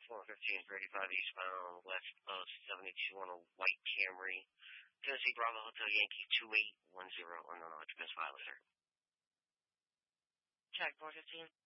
415-35 eastbound, West Coast 72 on a white Camry. Tennessee Bravo Hotel Yankee 2810 on the occupants violator. Check 415.